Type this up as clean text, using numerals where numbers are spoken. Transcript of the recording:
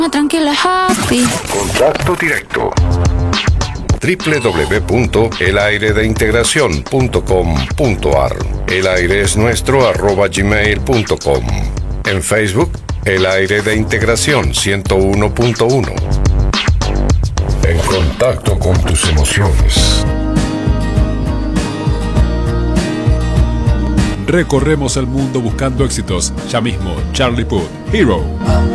Tranquila, happy. Contacto directo. www.eladeintegracion.com.ar. El aire es nuestro @gmail.com. En Facebook, El Aire de Integración 101.1. En contacto con tus emociones. Recorremos el mundo buscando éxitos. Ya mismo, Charlie Puth, Hero.